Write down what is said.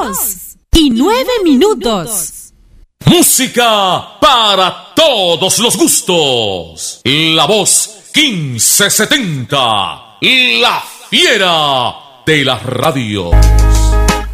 2:09. Música para todos los gustos. La Voz 1570, la fiera de la radio.